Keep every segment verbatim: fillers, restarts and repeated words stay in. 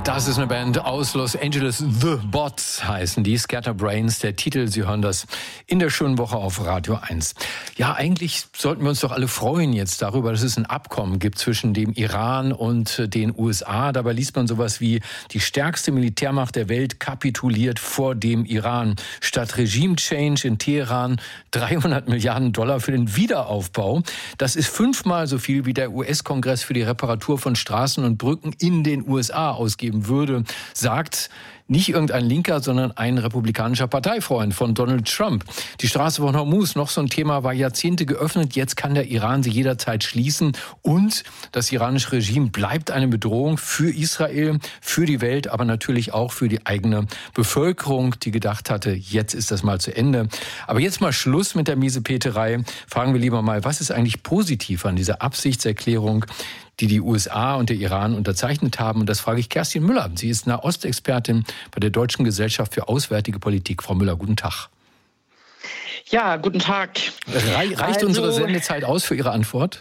Das ist eine Band aus Los Angeles. The Bots heißen die. Scatterbrains, der Titel. Sie hören das in der schönen Woche auf Radio eins. Ja, eigentlich sollten wir uns doch alle freuen jetzt darüber, dass es ein Abkommen gibt zwischen dem Iran und den U S A. Dabei liest man sowas wie: die stärkste Militärmacht der Welt kapituliert vor dem Iran. Statt Regime-Change in Teheran dreihundert Milliarden Dollar für den Wiederaufbau. Das ist fünfmal so viel, wie der U S-Kongress für die Reparatur von Straßen und Brücken in den U S A ausgeben würde, sagt nicht irgendein Linker, sondern ein republikanischer Parteifreund von Donald Trump. Die Straße von Hormuz, noch so ein Thema, war Jahrzehnte geöffnet. Jetzt kann der Iran sie jederzeit schließen. Und das iranische Regime bleibt eine Bedrohung für Israel, für die Welt, aber natürlich auch für die eigene Bevölkerung, die gedacht hatte, jetzt ist das mal zu Ende. Aber jetzt mal Schluss mit der Miesepeterei. Fragen wir lieber mal, was ist eigentlich positiv an dieser Absichtserklärung, die die U S A und der Iran unterzeichnet haben? Und das frage ich Kerstin Müller. Sie ist Nahostexpertin bei der Deutschen Gesellschaft für Auswärtige Politik. Frau Müller, guten Tag. Ja, guten Tag. Reicht also unsere Sendezeit aus für Ihre Antwort?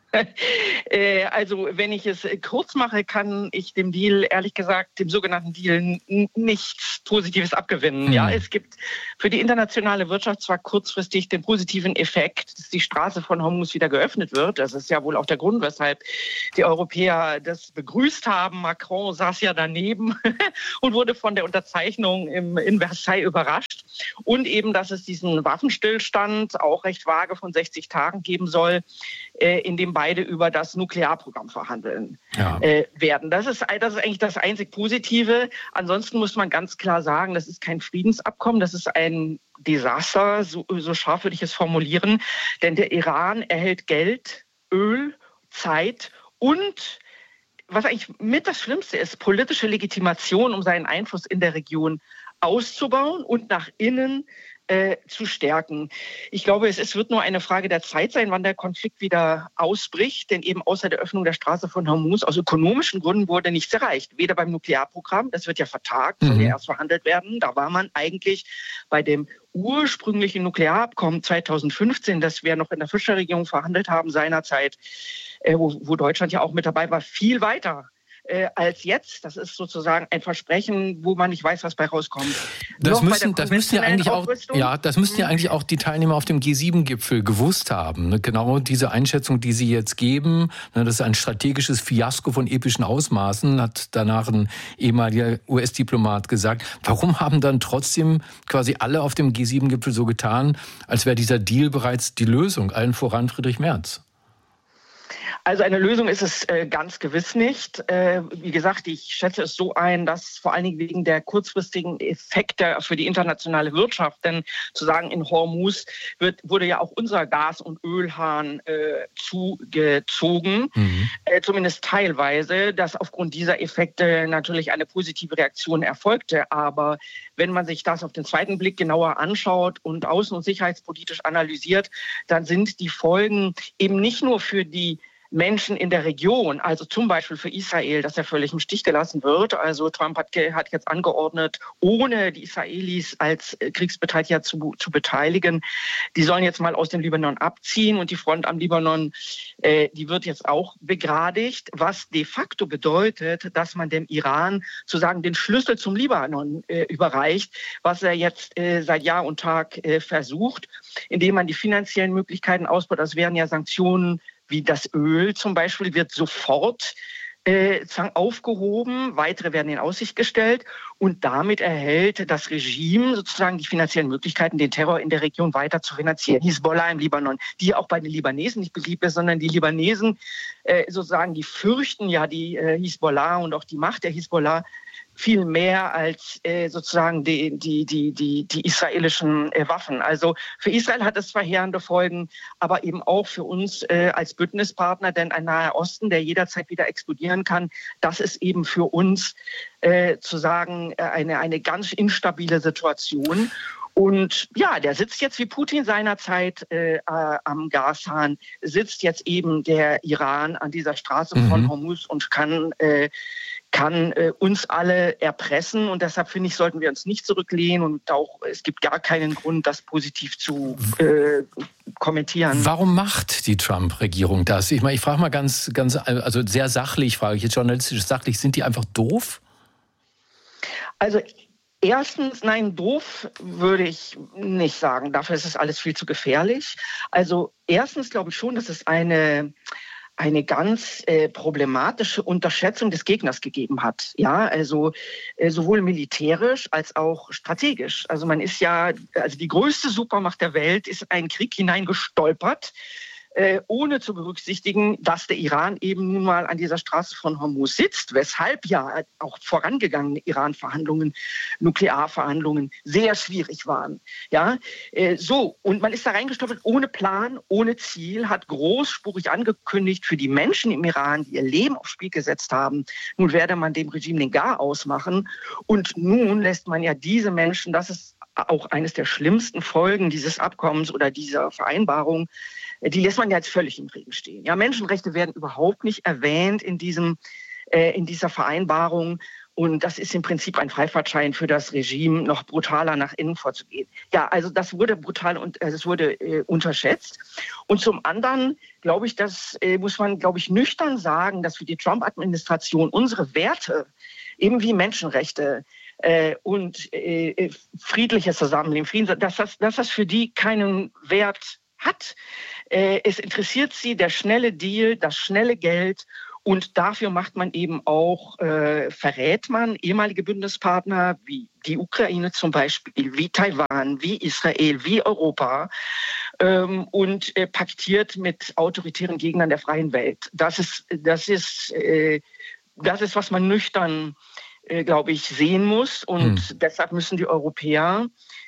Also, wenn ich es kurz mache, kann ich dem Deal, ehrlich gesagt, dem sogenannten Deal nichts Positives abgewinnen. Hm. Ja, es gibt für die internationale Wirtschaft zwar kurzfristig den positiven Effekt, dass die Straße von Hormuz wieder geöffnet wird. Das ist ja wohl auch der Grund, weshalb die Europäer das begrüßt haben. Macron saß ja daneben und wurde von der Unterzeichnung im, in Versailles überrascht. Und eben, dass es diesen Waffenstillstand, auch recht vage, von sechzig Tagen geben soll, äh, in dem beide über das Nuklearprogramm verhandeln ja. äh, werden. Das ist, das ist eigentlich das einzig Positive. Ansonsten muss man ganz klar sagen, das ist kein Friedensabkommen, das ist ein Desaster, so, so scharf würde ich es formulieren. Denn der Iran erhält Geld, Öl, Zeit und, was eigentlich mit das Schlimmste ist, politische Legitimation, um seinen Einfluss in der Region auszubauen und nach innen Äh, zu stärken. Ich glaube, es, es wird nur eine Frage der Zeit sein, wann der Konflikt wieder ausbricht, denn eben außer der Öffnung der Straße von Hormuz aus ökonomischen Gründen wurde nichts erreicht. Weder beim Nuklearprogramm, das wird ja vertagt, soll mhm. ja erst verhandelt werden. Da war man eigentlich bei dem ursprünglichen Nuklearabkommen zweitausendfünfzehn, das wir noch in der Fischer-Regierung verhandelt haben seinerzeit, äh, wo, wo Deutschland ja auch mit dabei war, viel weiter Äh, als jetzt. Das ist sozusagen ein Versprechen, wo man nicht weiß, was bei rauskommt. Das müssen, das müssen ja eigentlich auch, ja, das müssten ja eigentlich auch die Teilnehmer auf dem G sieben Gipfel gewusst haben. Ne? Genau diese Einschätzung, die Sie jetzt geben, ne, das ist ein strategisches Fiasko von epischen Ausmaßen, hat danach ein ehemaliger U S-Diplomat gesagt. Warum haben dann trotzdem quasi alle auf dem G sieben Gipfel so getan, als wäre dieser Deal bereits die Lösung, allen voran Friedrich Merz? Also eine Lösung ist es äh, ganz gewiss nicht. Äh, wie gesagt, ich schätze es so ein, dass vor allen Dingen wegen der kurzfristigen Effekte für die internationale Wirtschaft, denn zu sagen, in Hormuz wird, wurde ja auch unser Gas- und Ölhahn äh, zugezogen, mhm. äh, zumindest teilweise, dass aufgrund dieser Effekte natürlich eine positive Reaktion erfolgte. Aber wenn man sich das auf den zweiten Blick genauer anschaut und außen- und sicherheitspolitisch analysiert, dann sind die Folgen eben nicht nur für die Menschen in der Region, also zum Beispiel für Israel, dass er völlig im Stich gelassen wird. Also Trump hat, hat jetzt angeordnet, ohne die Israelis als Kriegsbeteiligter zu, zu beteiligen. Die sollen jetzt mal aus dem Libanon abziehen und die Front am Libanon, äh, die wird jetzt auch begradigt, was de facto bedeutet, dass man dem Iran sozusagen den Schlüssel zum Libanon äh, überreicht, was er jetzt äh, seit Jahr und Tag äh, versucht, indem man die finanziellen Möglichkeiten ausbaut. Das wären ja Sanktionen wie das Öl zum Beispiel, wird sofort äh, aufgehoben, weitere werden in Aussicht gestellt und damit erhält das Regime sozusagen die finanziellen Möglichkeiten, den Terror in der Region weiter zu finanzieren. Hisbollah im Libanon, die auch bei den Libanesen nicht beliebt ist, sondern die Libanesen äh, sozusagen, die fürchten ja die äh, Hisbollah und auch die Macht der Hisbollah viel mehr als äh, sozusagen die, die, die, die, die israelischen äh, Waffen. Also für Israel hat es verheerende Folgen, aber eben auch für uns äh, als Bündnispartner, denn ein Naher Osten, der jederzeit wieder explodieren kann, das ist eben für uns äh, zu sagen äh, eine, eine ganz instabile Situation. Und ja, der sitzt jetzt wie Putin seinerzeit äh, äh, am Gashahn, sitzt jetzt eben der Iran an dieser Straße mhm. von Hormuz und kann äh, kann äh, uns alle erpressen. Und deshalb, finde ich, sollten wir uns nicht zurücklehnen. Und auch es gibt gar keinen Grund, das positiv zu äh, kommentieren. Warum macht die Trump-Regierung das? Ich meine, ich frage mal ganz, ganz, also sehr sachlich, frage ich jetzt journalistisch sachlich, sind die einfach doof? Also erstens, nein, doof würde ich nicht sagen. Dafür ist es alles viel zu gefährlich. Also erstens glaube ich schon, dass es eine eine ganz äh, problematische Unterschätzung des Gegners gegeben hat. Ja, also äh, sowohl militärisch als auch strategisch. Also man ist ja, also die größte Supermacht der Welt ist in einen Krieg hineingestolpert, äh, ohne zu berücksichtigen, dass der Iran eben nun mal an dieser Straße von Hormuz sitzt, weshalb ja auch vorangegangene Iran-Verhandlungen, Nuklearverhandlungen sehr schwierig waren. Ja, äh, so, und man ist da reingestolpert ohne Plan, ohne Ziel, hat großspurig angekündigt für die Menschen im Iran, die ihr Leben aufs Spiel gesetzt haben, nun werde man dem Regime den Gar ausmachen. Und nun lässt man ja diese Menschen, das ist auch eines der schlimmsten Folgen dieses Abkommens oder dieser Vereinbarung, die lässt man ja jetzt völlig im Regen stehen. Ja, Menschenrechte werden überhaupt nicht erwähnt in diesem, äh, in dieser Vereinbarung. Und das ist im Prinzip ein Freifahrtschein für das Regime, noch brutaler nach innen vorzugehen. Ja, also das wurde brutal und äh, das wurde äh, unterschätzt. Und zum anderen glaube ich, das äh, muss man, glaube ich, nüchtern sagen, dass für die Trump-Administration unsere Werte, eben wie Menschenrechte äh, und äh, friedliches Zusammenleben, Frieden, dass das, dass das für die keinen Wert hat. Äh, es interessiert sie der schnelle Deal, das schnelle Geld. Und dafür macht man eben auch, äh, verrät man ehemalige Bündnispartner wie die Ukraine zum Beispiel, wie Taiwan, wie Israel, wie Europa ähm, und äh, paktiert mit autoritären Gegnern der freien Welt. Das ist, das ist, äh, das ist, was man nüchtern, äh, glaube ich, sehen muss. Und hm. deshalb müssen die Europäer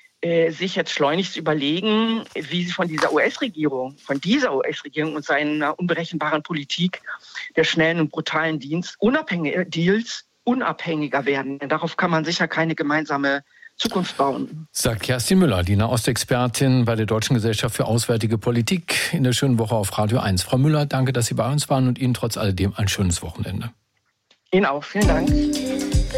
sich jetzt schleunigst überlegen, wie sie von dieser U S-Regierung, von dieser U S-Regierung und seiner unberechenbaren Politik der schnellen und brutalen Dienst, unabhängige Deals unabhängiger werden. Denn darauf kann man sicher keine gemeinsame Zukunft bauen. Sagt Kerstin Müller, die Nahostexpertin bei der Deutschen Gesellschaft für Auswärtige Politik in der schönen Woche auf Radio eins. Frau Müller, danke, dass Sie bei uns waren und Ihnen trotz alledem ein schönes Wochenende. Ihnen auch, vielen Dank.